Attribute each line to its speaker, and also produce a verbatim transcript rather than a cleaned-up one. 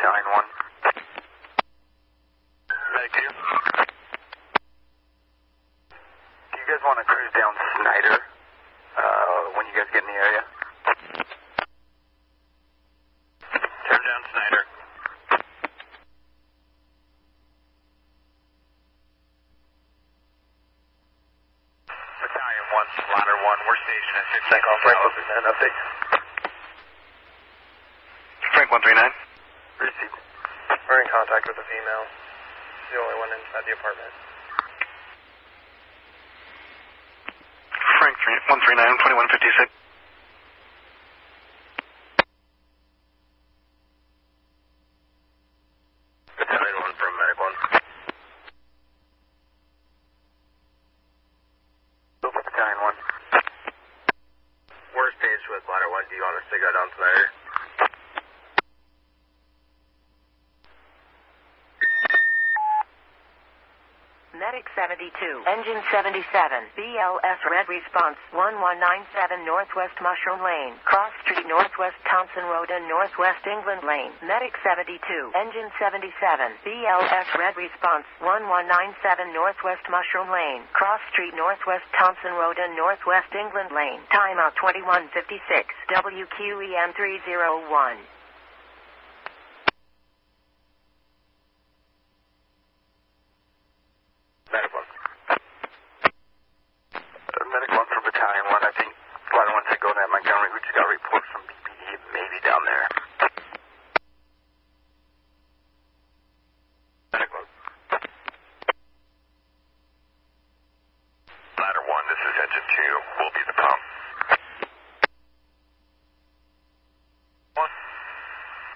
Speaker 1: Battalion one. Medic two. Do you guys want to cruise down Snyder uh, when you guys get in the area? Turn down Snyder. Battalion one, Slaughter one, we're stationed at six. Thank all Frank one three nine, update. Frank one three nine. Received.
Speaker 2: We're in contact with a female. She's the only one inside the apartment.
Speaker 1: Frank one three nine, twenty-one fifty-six. Battalion one from Medic one. Over Battalion one. We're staged with Ladder one. Do you want us to go down Snyder?
Speaker 3: Medic seventy-two, Engine seventy-seven, B L S Red Response, one one nine seven Northwest Mushroom Lane, Cross Street Northwest Thompson Road and Northwest England Lane. Medic seventy-two, Engine seventy-seven, B L S Red Response, one one nine seven Northwest Mushroom Lane, Cross Street Northwest Thompson Road and Northwest England Lane. Timeout twenty-one fifty-six, W Q E M three oh one.
Speaker 1: Medic one. Uh, Medic one from Battalion one. I think Ladder one said go to Montgomery. We just got reports from B P D, maybe down there.